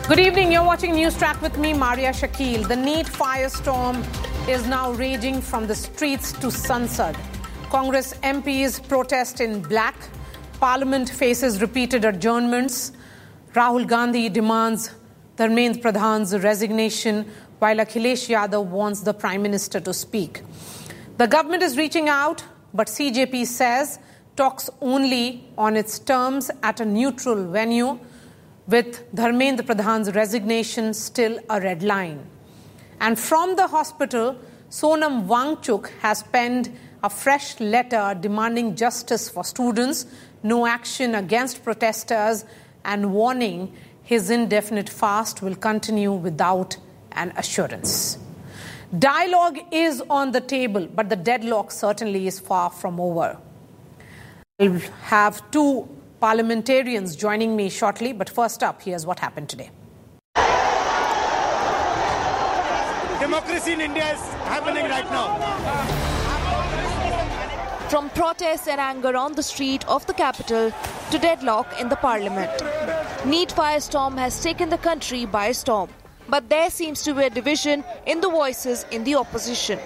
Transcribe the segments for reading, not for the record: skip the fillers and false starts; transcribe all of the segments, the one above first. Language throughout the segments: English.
Good evening. You're watching News Track with me, Maria Shakil. The NEET firestorm is now raging from the streets to Sansad. Congress MPs protest in black. Parliament faces repeated adjournments. Rahul Gandhi demands Dharmendra Pradhan's resignation, while Akhilesh Yadav wants the Prime Minister to speak. The government is reaching out, but CJP says talks only on its terms at a neutral venue, with Dharmendra Pradhan's resignation still a red line. And from the hospital, Sonam Wangchuk has penned a fresh letter demanding justice for students, no action against protesters, and warning his indefinite fast will continue without an assurance. Dialogue is on the table, but the deadlock certainly is far from over. We'll have two parliamentarians joining me shortly, but first up, here's what happened today. Democracy in India is happening right now. From protests and anger on the street of the capital to deadlock in the parliament, NEET firestorm has taken the country by storm. But there seems to be a division in the voices in the opposition.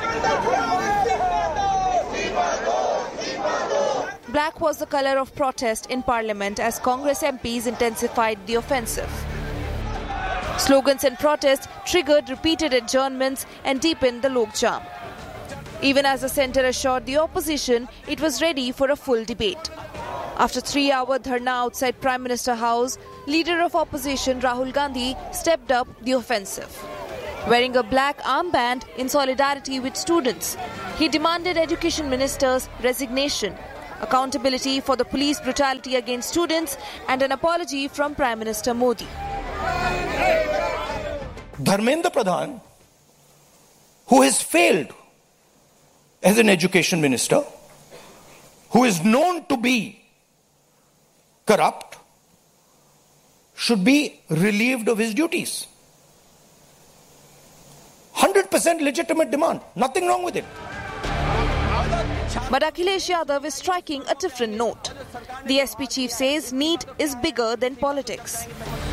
Black was the colour of protest in Parliament as Congress MPs intensified the offensive. Slogans and protests triggered repeated adjournments and deepened the logjam. Even as the centre assured the opposition it was ready for a full debate. After 3-hour dharna outside Prime Minister House, leader of opposition Rahul Gandhi stepped up the offensive. Wearing a black armband in solidarity with students, he demanded Education Minister's resignation, accountability for the police brutality against students, and an apology from Prime Minister Modi. Dharmendra Pradhan, who has failed as an education minister, who is known to be corrupt, should be relieved of his duties. 100% legitimate demand. Nothing wrong with it. But Akhilesh Yadav is striking a different note. The SP chief says NEET is bigger than politics.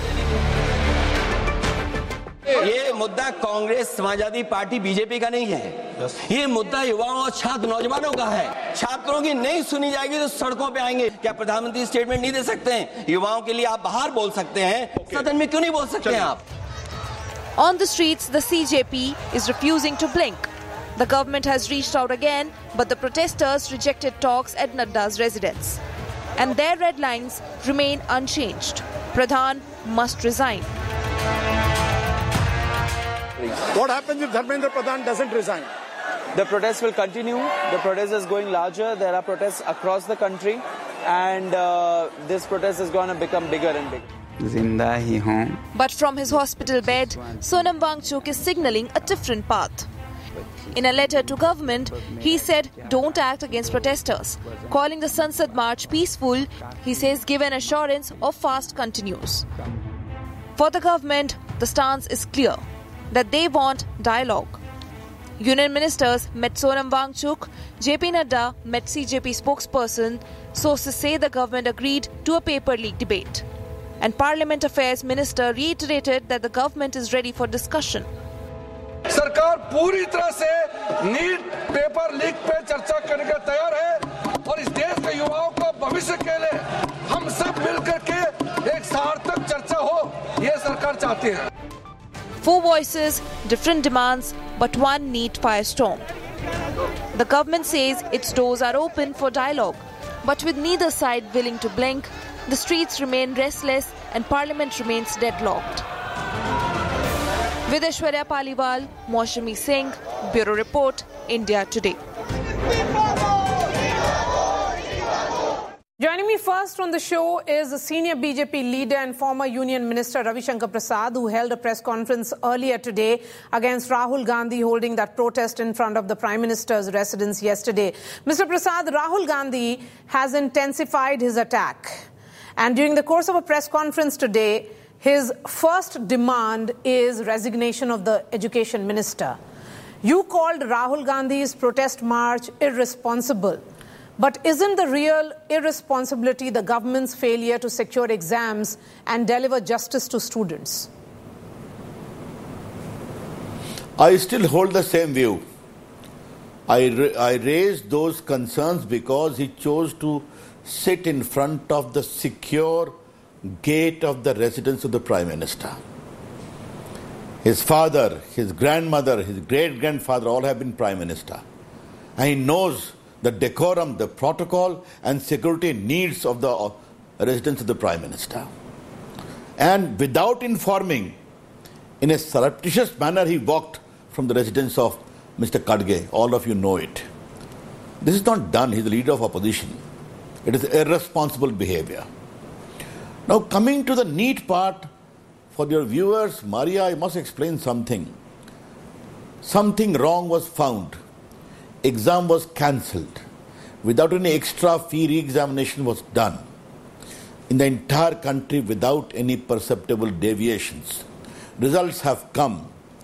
ये मुद्दा Congress Samajwadi party BJP का नहीं है। ये मुद्दा युवाओं और छात्र नौजवानों का है। छात्रों की नहीं सुनी जाएगी तो सड़कों पे आएंगे। क्या प्रधानमंत्री स्टेटमेंट नहीं दे सकते हैं? युवाओं के लिए आप बाहर बोल सकते हैं, सदन में क्यों नहीं बोल सकते हैं आप? On the streets, the CJP is refusing to blink. The government has reached out again, but the protesters rejected talks at Nadda's residence. And their red lines remain unchanged. Pradhan must resign. What happens if Dharmendra Pradhan doesn't resign? The protests will continue. The protest is going larger. There are protests across the country, and this protest is going to become bigger and bigger. But from his hospital bed, Sonam Wangchuk is signalling a different path. In a letter to government, he said, don't act against protesters. Calling the Sansad March peaceful, he says give an assurance of fast continues. For the government, the stance is clear, that they want dialogue. Union ministers met Sonam Wangchuk, JP Nadda met CJP spokesperson. Sources say the government agreed to a paper leak debate. And Parliament Affairs Minister reiterated that the government is ready for discussion. सरकार पूरी तरह से NEET paper leak पे चर्चा करने के तैयार है और इस देश के युवाओं को भविष्य के लिए हम सब मिलकर के एक सार्थक चर्चा हो ये सरकार चाहती है. 4 voices, different demands, but one NEET firestorm. The government says its doors are open for dialogue, but with neither side willing to blink, the streets remain restless and Parliament remains deadlocked. With Aishwarya Paliwal, Maushami Singh, Bureau Report, India Today. Joining me first on the show is the senior BJP leader and former Union Minister Ravi Shankar Prasad, who held a press conference earlier today against Rahul Gandhi holding that protest in front of the Prime Minister's residence yesterday. Mr. Prasad, Rahul Gandhi has intensified his attack. And during the course of a press conference today, his first demand is resignation of the Education Minister. You called Rahul Gandhi's protest march irresponsible. But isn't the real irresponsibility the government's failure to secure exams and deliver justice to students? I still hold the same view. I raised those concerns because he chose to sit in front of the secure gate of the residence of the Prime Minister. His father, his grandmother, his great-grandfather all have been Prime Minister. And he knows the decorum, the protocol and security needs of the residence of the Prime Minister. And without informing, in a surreptitious manner, he walked from the residence of Mr. Khadge. All of you know it. This is not done. He is the leader of opposition. It is irresponsible behavior. Now, coming to the NEET part, for your viewers, Maria, I must explain something. Something wrong was found. Exam was cancelled. Without any extra fee, re-examination was done. In the entire country without any perceptible deviations. Results have come.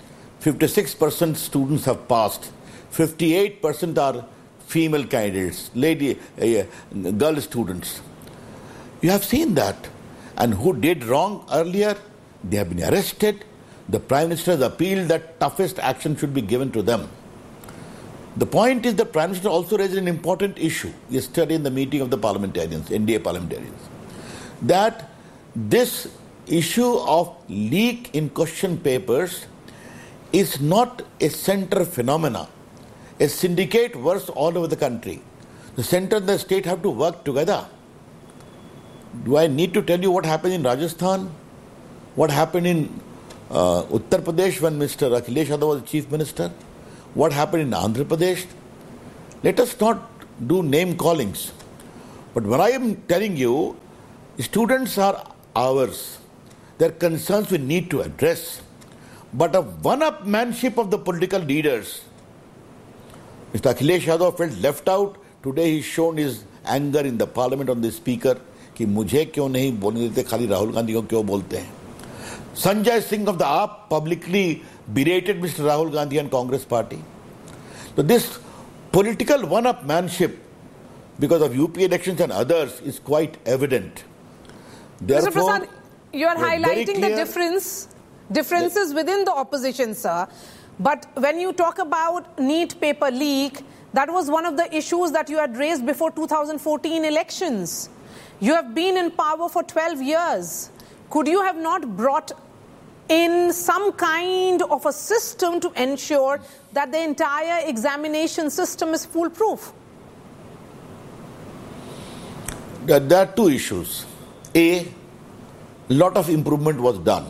56% students have passed. 58% are female candidates, girl students. You have seen that. And who did wrong earlier? They have been arrested. The Prime Minister has appealed that toughest action should be given to them. The point is the Prime Minister also raised an important issue yesterday in the meeting of the parliamentarians, NDA parliamentarians, that this issue of leak in question papers is not a center phenomena. A syndicate works all over the country. The center and the state have to work together. Do I need to tell you what happened in Rajasthan? What happened in Uttar Pradesh when Mr. Akhilesh Yadav was Chief Minister? What happened in Andhra Pradesh? Let us not do name callings. But what I am telling you, students are ours. Their concerns we need to address. But a one-upmanship of the political leaders, Mr. Akhilesh Yadav felt left out. Today he's shown his anger in the parliament on the speaker कि मुझे क्यों नहीं बोलने देते, खाली राहुल गांधी को क्यों बोलते हैं. Sanjay Singh of the AAP publicly berated Mr. Rahul Gandhi and Congress party. So this political one-upmanship because of UP elections and others is quite evident. Therefore, Mr. Prasad, you are highlighting the differences within the opposition, sir. But when you talk about NEET paper leak, that was one of the issues that you had raised before 2014 elections. You have been in power for 12 years. Could you have not brought in some kind of a system to ensure that the entire examination system is foolproof? There are two issues. A lot of improvement was done.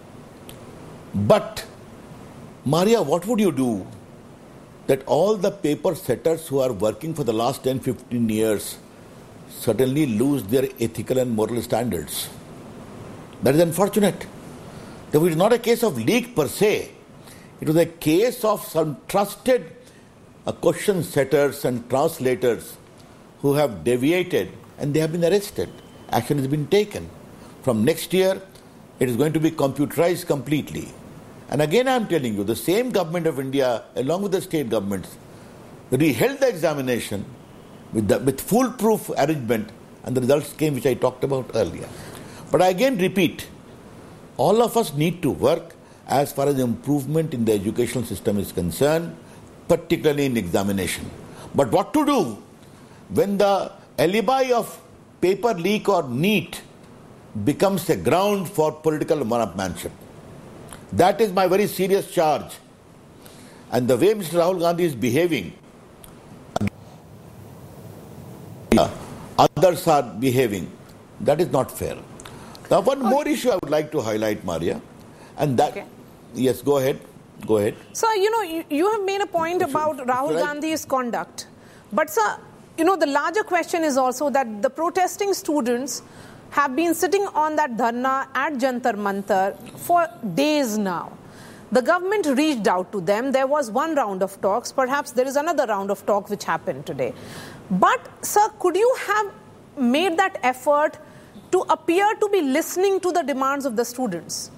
But, Maria, what would you do that all the paper setters who are working for the last 10-15 years suddenly lose their ethical and moral standards? That is unfortunate. It was not a case of leak per se. It was a case of some trusted question setters and translators who have deviated and they have been arrested. Action has been taken. From next year, it is going to be computerized completely. And again, I am telling you, the same government of India, along with the state governments, reheld the examination with foolproof arrangement, and the results came, which I talked about earlier. But I again repeat, all of us need to work as far as improvement in the educational system is concerned, particularly in examination. But what to do when the alibi of paper leak or NEET becomes a ground for political one-upmanship? That is my very serious charge. And the way Mr. Rahul Gandhi is behaving, others are behaving, that is not fair. Now, one more issue I would like to highlight, Maria, and that, yes, go ahead. Sir, you have made a point about Rahul Gandhi's conduct. But, sir, the larger question is also that the protesting students have been sitting on that dharna at Jantar Mantar for days now. The government reached out to them. There was one round of talks. Perhaps there is another round of talk which happened today. But, sir, could you have made that effort to appear to be listening to the demands of the students?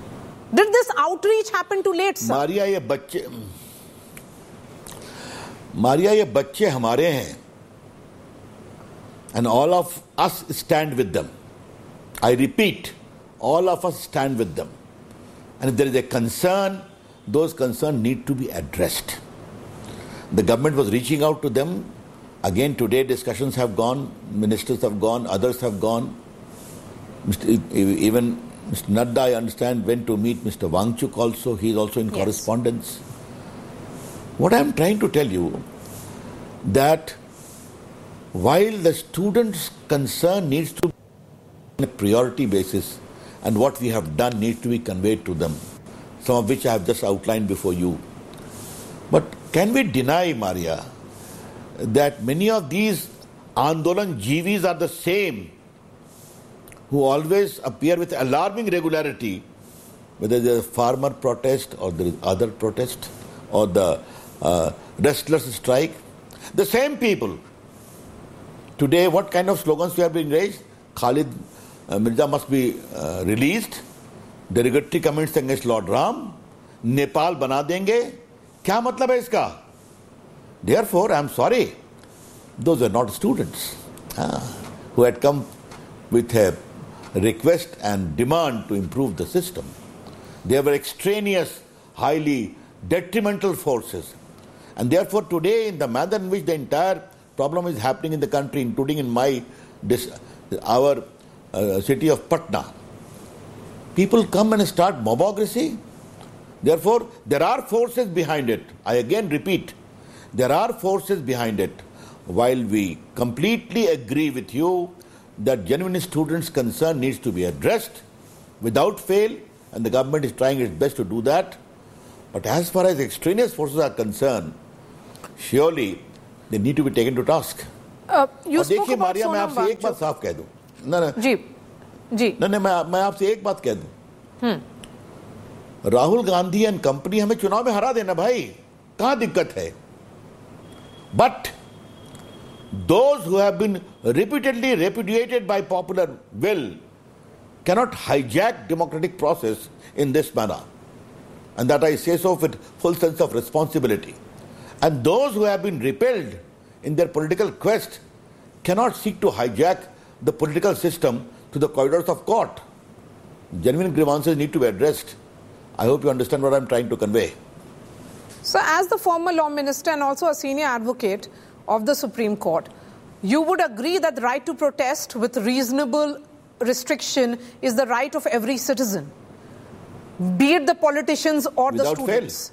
Did this outreach happen too late, sir? Maria, Maria, ये बच्चे हमारे हैं, and all of us stand with them. I repeat, all of us stand with them. And if there is a concern, those concerns need to be addressed. The government was reaching out to them. Again, today discussions have gone, ministers have gone, others have gone. Even Mr. Nadda, I understand, went to meet Mr. Wangchuk also. He is also in correspondence. What I am trying to tell you, that while the students' concern needs to be on a priority basis, and what we have done needs to be conveyed to them, some of which I have just outlined before you. But can we deny, Maria, that many of these Andolan Jivis are the same, who always appear with alarming regularity, whether there is a farmer protest or there is other protest or the restless strike? The same people. Today, what kind of slogans have been raised? Khalid Mirza must be released. Derogatory comments against Lord Ram. Nepal bana denge. Kya matlab hai iska? Therefore, I am sorry. Those are not students who had come with a request and demand to improve the system. They were extraneous, highly detrimental forces. And therefore, today, in the manner in which the entire problem is happening in the country, including in our city of Patna, people come and start mobocracy. Therefore, there are forces behind it. I again repeat, there are forces behind it. While we completely agree with you that genuine students' concern needs to be addressed without fail, and the government is trying its best to do that. But as far as extraneous forces are concerned, surely they need to be taken to task. देखिए मारिया, मैं आपसे एक बात साफ कह दूं. मैं आपसे एक बात कह दूं. राहुल गांधी एंड कंपनी हमें चुनाव में हरा देना भाई, कहां दिक्कत है? But those who have been repeatedly repudiated by popular will cannot hijack democratic process in this manner. And that I say so with full sense of responsibility. And those who have been repelled in their political quest cannot seek to hijack the political system to the corridors of court. Genuine grievances need to be addressed. I hope you understand what I am trying to convey. So, as the former law minister and also a senior advocate of the Supreme Court, you would agree that the right to protest with reasonable restriction is the right of every citizen, be it the politicians or the students?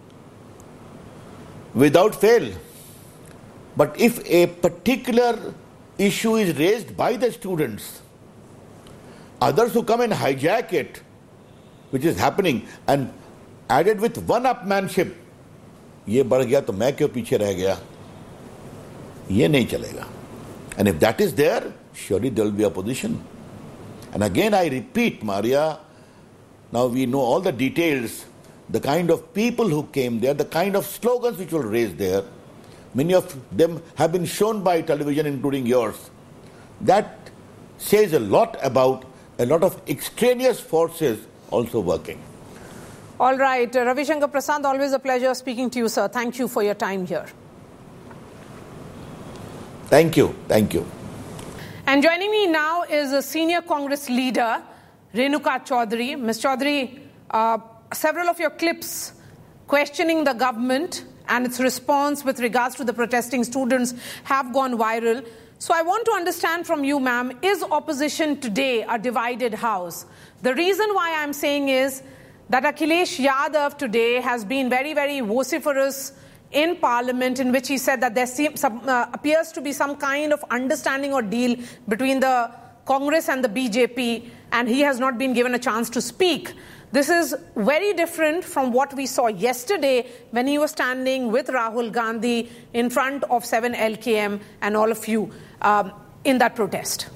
Without fail. But if a particular issue is raised by the students, others who come and hijack it, which is happening, and added with one-upmanship, ये बढ़ गया तो मैं क्यों पीछे रह गया, ये नहीं चलेगा. And if that is there, surely there will be opposition. And again I repeat, Maria, now we know all the details, the kind of people who came there, the kind of slogans which were raised there. Many of them have been shown by television, including yours. That says a lot about a lot of extraneous forces also working. All right. Ravi Shankar Prasad, always a pleasure speaking to you, sir. Thank you for your time here. Thank you. Thank you. And joining me now is a senior Congress leader, Renuka Chaudhary. Ms. Chaudhary, several of your clips questioning the government and its response with regards to the protesting students have gone viral. So I want to understand from you, ma'am, is opposition today a divided house? The reason why I'm saying is that Akhilesh Yadav today has been very, very vociferous in Parliament, in which he said that there appears to be some kind of understanding or deal between the Congress and the BJP, and he has not been given a chance to speak. This is very different from what we saw yesterday when he was standing with Rahul Gandhi in front of 7 LKM and all of you in that protest.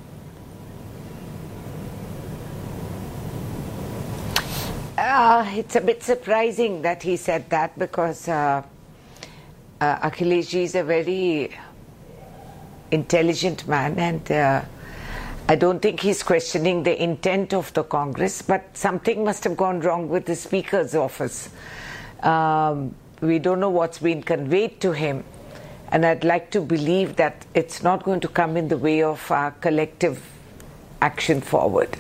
It's a bit surprising that he said that, because Akhilesh ji is a very intelligent man, and I don't think he's questioning the intent of the Congress, but something must have gone wrong with the Speaker's office. We don't know what's been conveyed to him. And I'd like to believe that it's not going to come in the way of our collective action forward.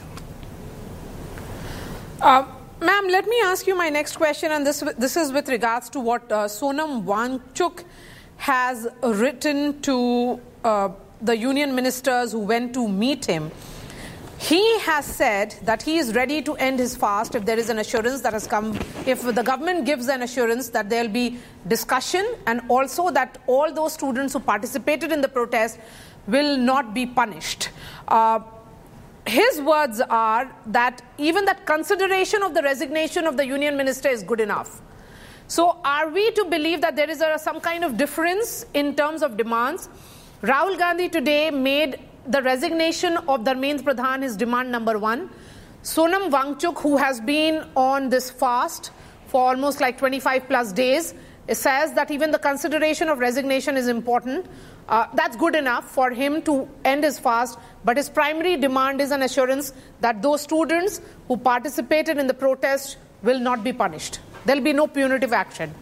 Ma'am, let me ask you my next question, and this is with regards to what Sonam Wangchuk has written to the union ministers who went to meet him. He has said that he is ready to end his fast if there is an assurance that has come, if the government gives an assurance that there will be discussion, and also that all those students who participated in the protest will not be punished. His words are that even that consideration of the resignation of the union minister is good enough. So are we to believe that there is some kind of difference in terms of demands? Rahul Gandhi today made the resignation of Dharmendra Pradhan his demand number one. Sonam Wangchuk, who has been on this fast for almost like 25 plus days, says that even the consideration of resignation is important. That's good enough for him to end his fast, but his primary demand is an assurance that those students who participated in the protest will not be punished. There will be no punitive action.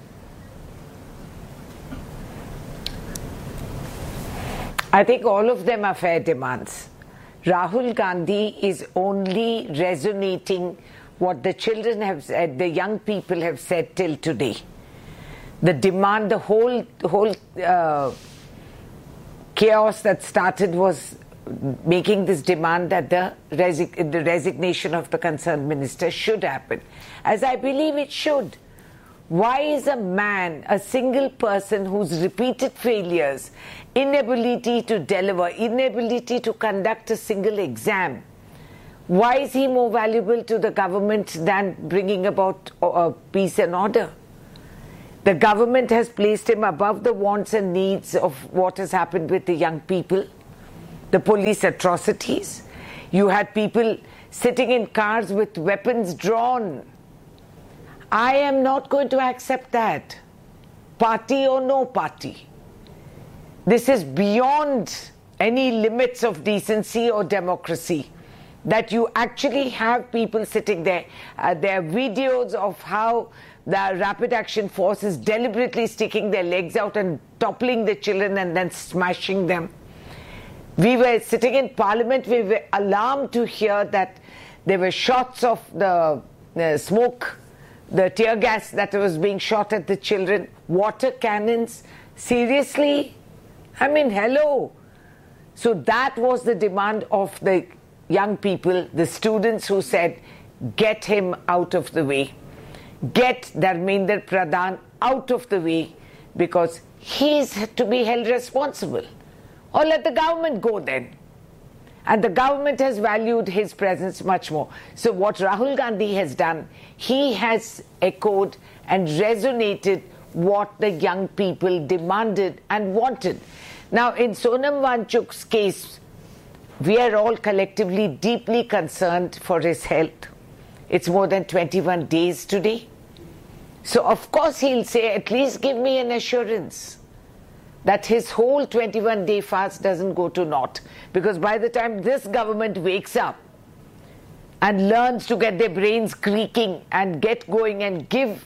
I think all of them are fair demands. Rahul Gandhi is only resonating what the children have said, the young people have said till today. The demand, the whole chaos that started was making this demand that the resignation of the concerned minister should happen, as I believe it should. Why is a man, a single person whose repeated failures, inability to deliver, inability to conduct a single exam, why is he more valuable to the government than bringing about peace and order? The government has placed him above the wants and needs of what has happened with the young people, the police atrocities. You had people sitting in cars with weapons drawn. I am not going to accept that, party or no party. This is beyond any limits of decency or democracy, that you actually have people sitting there. There are videos of how the Rapid Action Force is deliberately sticking their legs out and toppling the children and then smashing them. We were sitting in Parliament, we were alarmed to hear that there were shots of the smoke, the tear gas that was being shot at the children, water cannons. Seriously? I mean, hello. So that was the demand of the young people, the students who said, get him out of the way. Get Dharmendra Pradhan out of the way, because he's to be held responsible. Or let the government go then. And the government has valued his presence much more. So what Rahul Gandhi has done, he has echoed and resonated what the young people demanded and wanted. Now, in Sonam Wangchuk's case, we are all collectively deeply concerned for his health. It's more than 21 days today. So, of course, he'll say, at least give me an assurance that his whole 21-day fast doesn't go to naught. Because by the time this government wakes up and learns to get their brains creaking and get going and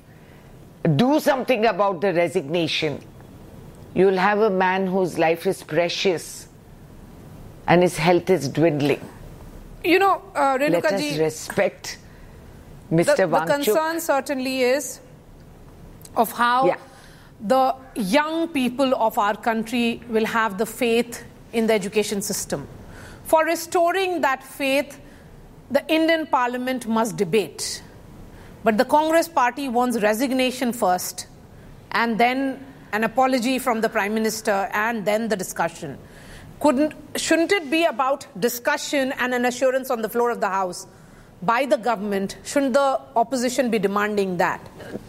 do something about the resignation, you'll have a man whose life is precious and his health is dwindling. You know, Renuka let us ji, respect Mr. Wangchuk. The concern certainly is of how the young people of our country will have the faith in the education system. For restoring that faith, the Indian Parliament must debate. But the Congress party wants resignation first, and then an apology from the Prime Minister, and then the discussion. Shouldn't it be about discussion and an assurance on the floor of the House by the government? Shouldn't the opposition be demanding that?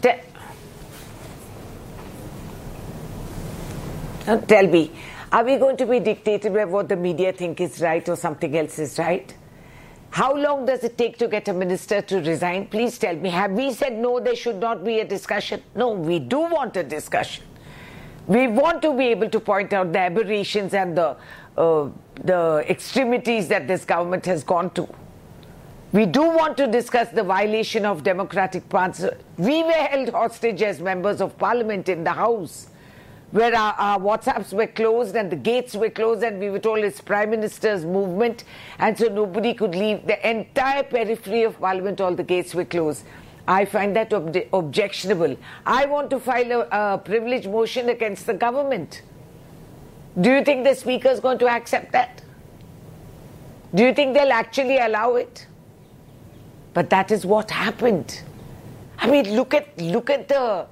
Tell me, are we going to be dictated by what the media think is right or something else is right? How long does it take to get a minister to resign? Please tell me. Have we said no, there should not be a discussion? No, we do want a discussion. We want to be able to point out the aberrations and the extremities that this government has gone to. We do want to discuss the violation of democratic principles. We were held hostage as members of parliament in the House, where our WhatsApps were closed and the gates were closed, and we were told it's Prime Minister's movement, and so nobody could leave. The entire periphery of Parliament, all the gates were closed. I find that objectionable. I want to file a privilege motion against the government. Do you think the Speaker is going to accept that? Do you think they'll actually allow it? But that is what happened. I mean, look at the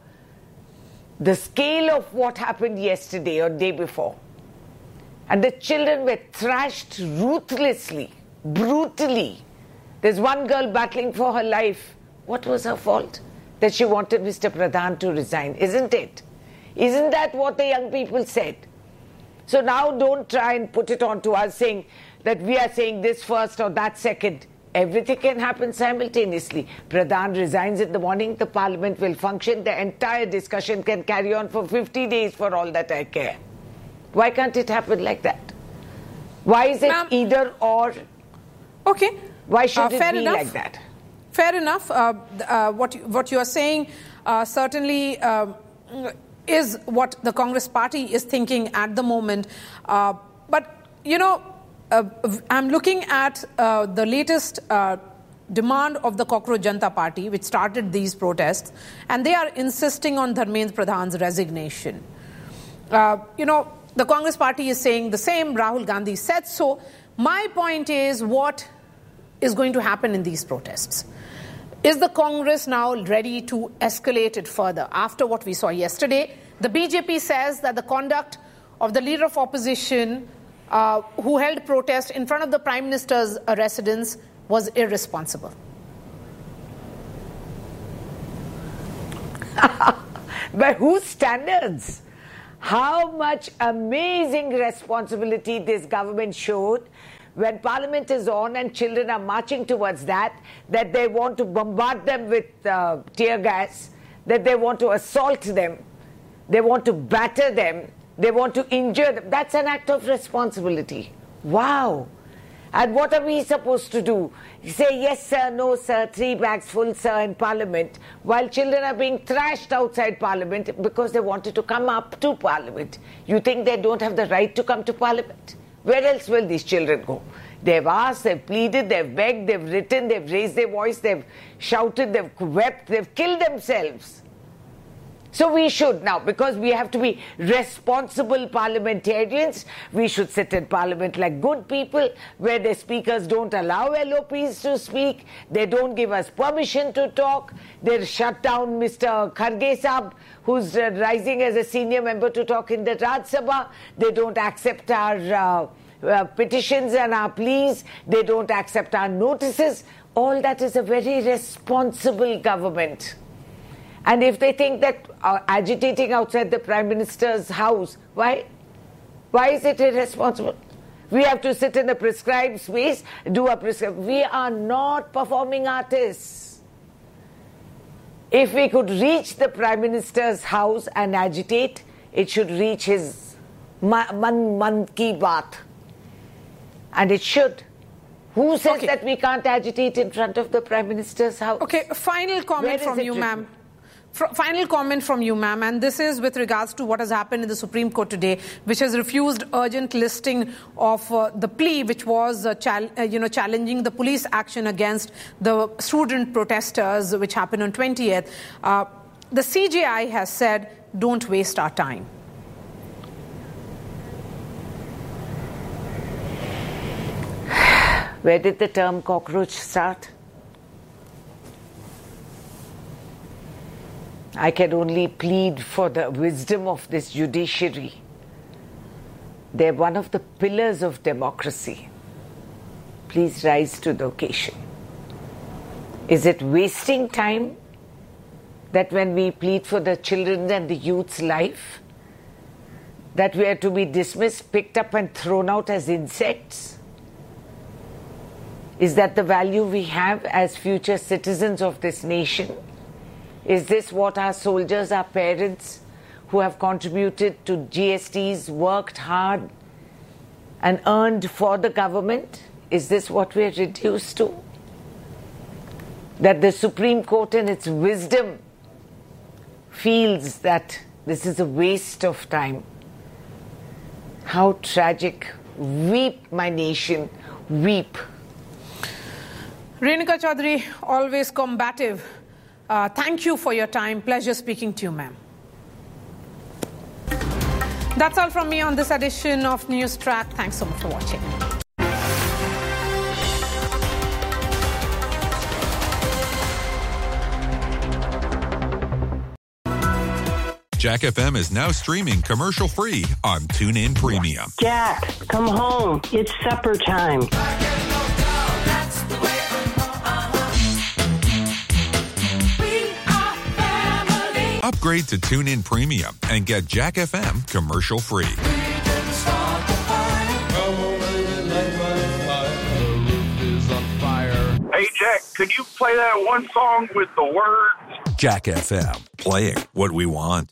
scale of what happened yesterday or day before. And the children were thrashed ruthlessly, brutally. There's one girl battling for her life. What was her fault? That she wanted Mr. Pradhan to resign, isn't it? Isn't that what the young people said? So now don't try and put it on to us saying that we are saying this first or that second. Everything can happen simultaneously. Pradhan resigns in the morning, the parliament will function, the entire discussion can carry on for 50 days for all that I care. Why can't it happen like that? Why is it either or? Okay. Why should it fair be enough. like that? Fair enough. What you are saying certainly is what the Congress party is thinking at the moment. But, you know, I'm looking at the latest demand of the Cockroach Janata Party, which started these protests, and they are insisting on Dharmendra Pradhan's resignation. You know, the Congress party is saying the same. Rahul Gandhi said so. My point is, what is going to happen in these protests? Is the Congress now ready to escalate it further? After what we saw yesterday, the BJP says that the conduct of the leader of opposition who held protest in front of the Prime Minister's residence was irresponsible. By whose standards? How much amazing responsibility this government showed when Parliament is on and children are marching towards that they want to bombard them with tear gas, that they want to assault them, they want to batter them, they want to injure them. That's an act of responsibility. Wow. And what are we supposed to do? Say yes sir, no sir, 3 bags full sir in Parliament, while children are being thrashed outside Parliament because they wanted to come up to Parliament. You think they don't have the right to come to Parliament? Where else will these children go? They've asked, they've pleaded, they've begged, they've written, they've raised their voice, they've shouted, they've wept, they've killed themselves. So we should now, because we have to be responsible parliamentarians, we should sit in Parliament like good people, where the speakers don't allow LOPs to speak, they don't give us permission to talk, they shut down Mr. Kharge Sahab, who's rising as a senior member to talk in the Raj Sabha. They don't accept our petitions and our pleas, they don't accept our notices. All that is a very responsible government. And if they think that agitating outside the Prime Minister's house, why is it irresponsible? We have to sit in a prescribed space, do a prescribed. We are not performing artists. If we could reach the Prime Minister's house and agitate, it should reach his man ki baat. And it should. Who says that we can't agitate in front of the Prime Minister's house? Okay, final comment from you, ma'am. Final comment from you, ma'am, and this is with regards to what has happened in the Supreme Court today, which has refused urgent listing of the plea which was challenging the police action against the student protesters, which happened on 20th. The CJI has said, don't waste our time. Where did the term cockroach start? I can only plead for the wisdom of this judiciary. They're one of the pillars of democracy. Please rise to the occasion. Is it wasting time that when we plead for the children's and the youth's life, that we are to be dismissed, picked up and thrown out as insects? Is that the value we have as future citizens of this nation? Is this what our soldiers, our parents, who have contributed to GSTs, worked hard and earned for the government? Is this what we are reduced to? that the Supreme Court in its wisdom feels that this is a waste of time. How tragic. Weep, my nation, weep. Renuka Chaudhary, always combative. Thank you for your time. Pleasure speaking to you, ma'am. That's all from me on this edition of News Track. Thanks so much for watching. Jack FM is now streaming commercial-free on TuneIn Premium. Jack, come home. It's supper time. Upgrade to TuneIn Premium and get Jack FM commercial-free. Hey, Jack, could you play that one song with the words? Jack FM, playing what we want.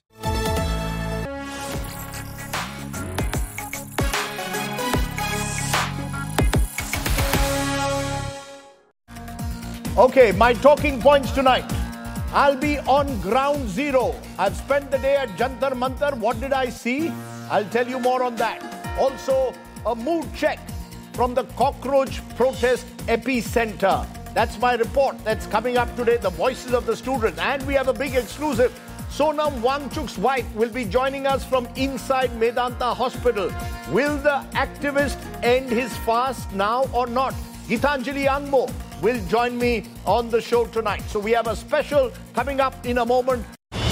Okay, my talking points tonight. I'll be on ground zero. I've spent the day at Jantar Mantar. What did I see? I'll tell you more on that. Also, a mood check from the cockroach protest epicenter. That's my report that's coming up today, the voices of the students. And we have a big exclusive. Sonam Wangchuk's wife will be joining us from inside Medanta Hospital. Will the activist end his fast now or not? Gitanjali Angmo will join me on the show tonight. So we have a special coming up in a moment.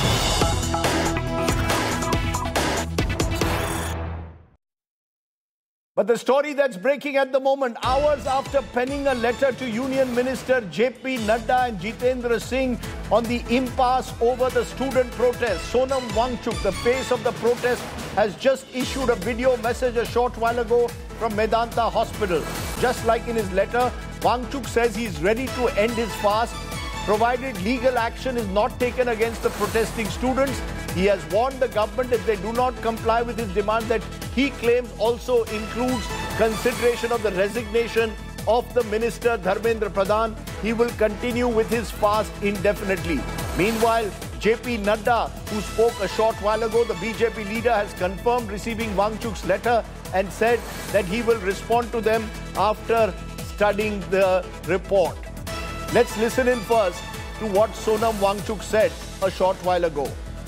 But the story that's breaking at the moment, hours after penning a letter to Union Minister J.P. Nadda and Jitendra Singh on the impasse over the student protest, Sonam Wangchuk, the face of the protest, has just issued a video message a short while ago from Medanta Hospital. Just like in his letter, Wangchuk says he's ready to end his fast, provided legal action is not taken against the protesting students. He has warned the government if they do not comply with his demand that he claims also includes consideration of the resignation of the minister Dharmendra Pradhan, he will continue with his fast indefinitely. Meanwhile, J.P. Nadda, who spoke a short while ago, the BJP leader, has confirmed receiving Wangchuk's letter and said that he will respond to them after studying the report. Let's listen in first to what Sonam Wangchuk said a short while ago.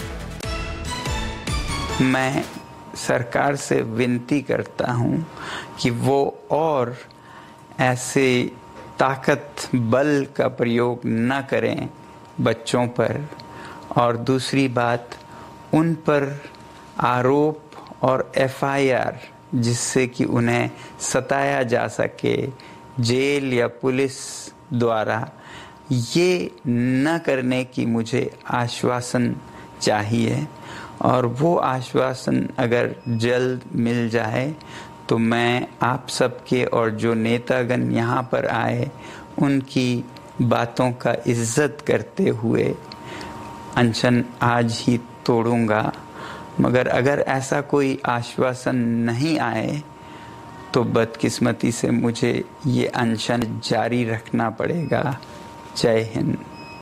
मैं सरकार से विनती करता हूं कि वो और ऐसे ताकत बल का प्रयोग न करें बच्चों पर, और दूसरी बात उन पर आरोप और एफआईआर जिससे कि उन्हें सताया जा सके जेल या पुलिस द्वारा, ये न करने की मुझे आश्वासन चाहिए, और वो आश्वासन अगर जल्द मिल जाए तो मैं आप सबके और जो नेतागण यहाँ पर आए उनकी बातों का इज्जत करते हुए अनशन आज ही तोड़ूंगा। मगर अगर ऐसा कोई आश्वासन नहीं आए तो बदकिस्मती से मुझे ये अनशन जारी रखना पड़ेगा। जय Hind.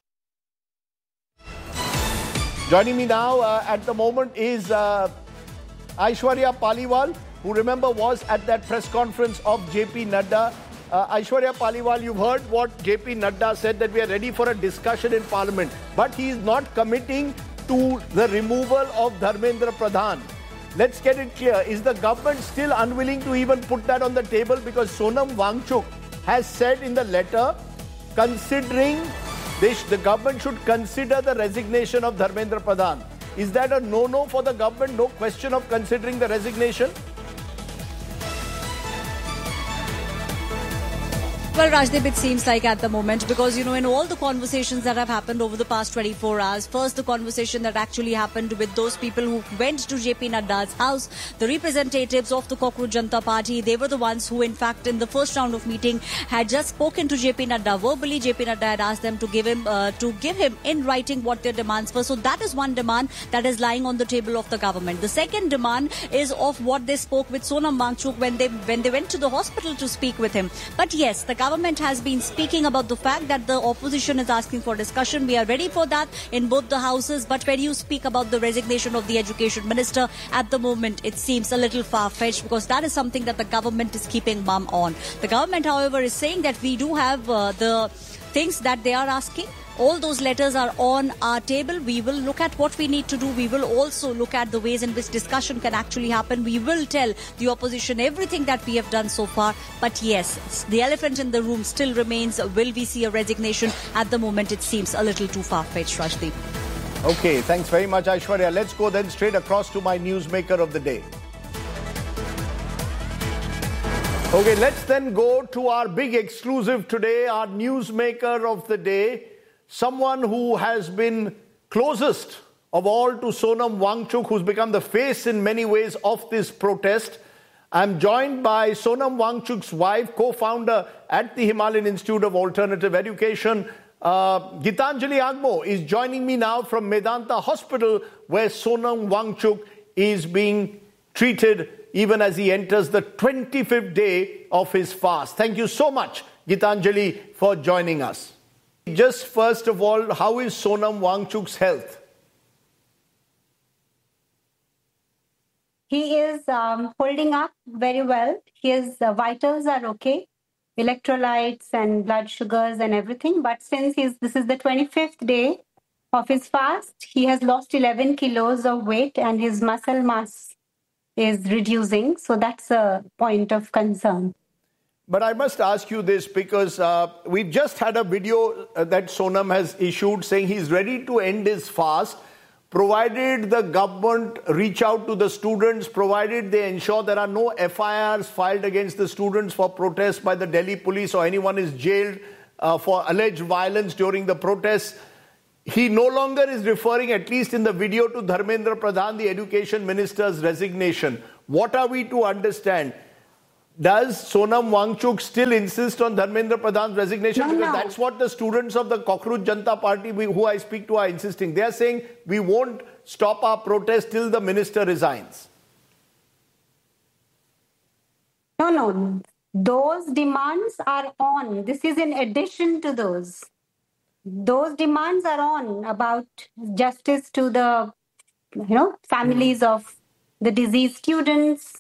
Joining me now at the moment is Aishwarya Paliwal, who remember was at that press conference of J.P. Nadda. Aishwarya Paliwal, you've heard what J.P. Nadda said, that we are ready for a discussion in Parliament. But he is not committing to the removal of Dharmendra Pradhan. Let's get it clear. Is the government still unwilling to even put that on the table? Because Sonam Wangchuk has said in the letter, considering the government should consider the resignation of Dharmendra Pradhan. Is that a no-no for the government? No question of considering the resignation? Well, Rajdeep, it seems like at the moment, because, you know, in all the conversations that have happened over the past 24 hours, first the conversation that actually happened with those people who went to J.P. Nadda's house, the representatives of the Cockroach Janata Party, they were the ones who, in fact, in the first round of meeting, had just spoken to J.P. Nadda verbally. J.P. Nadda had asked them to give him in writing what their demands were. So that is one demand that is lying on the table of the government. The second demand is of what they spoke with Sonam Wangchuk when they went to the hospital to speak with him. But yes, the government government has been speaking about the fact that the opposition is asking for discussion. We are ready for that in both the houses. But when you speak about the resignation of the education minister, at the moment it seems a little far-fetched, because that is something that the government is keeping mum on. The government, however, is saying that we do have the things that they are asking. All those letters are on our table. We will look at what we need to do. We will also look at the ways in which discussion can actually happen. We will tell the opposition everything that we have done so far. But yes, the elephant in the room still remains. Will we see a resignation? At the moment, it seems a little too far-fetched, Rajdeep. Okay, thanks very much, Aishwarya. Let's go then straight across to my newsmaker of the day. Okay, let's then go to our big exclusive today, our newsmaker of the day, someone who has been closest of all to Sonam Wangchuk, who's become the face in many ways of this protest. I'm joined by Sonam Wangchuk's wife, co-founder at the Himalayan Institute of Alternative Education. Gitanjali Agmo is joining me now from Medanta Hospital, where Sonam Wangchuk is being treated even as he enters the 25th day of his fast. Thank you so much, Gitanjali, for joining us. Just first of all, how is Sonam Wangchuk's health? He is holding up very well. His vitals are okay, electrolytes and blood sugars and everything. But since this is the 25th day of his fast, he has lost 11 kilos of weight and his muscle mass is reducing. So that's a point of concern. But I must ask you this, because we've just had a video that Sonam has issued saying he's ready to end his fast, provided the government reach out to the students, provided they ensure there are no FIRs filed against the students for protests by the Delhi police or anyone is jailed for alleged violence during the protests. He no longer is referring, at least in the video, to Dharmendra Pradhan, the education minister's resignation. What are we to understand? Does Sonam Wangchuk still insist on Dharmendra Pradhan's resignation? Because that's what the students of the Cockroach Janata Party who I speak to are insisting. They are saying we won't stop our protest till the minister resigns. No. Those demands are on. This is in addition to those. Those demands are on about justice to the families of the deceased students,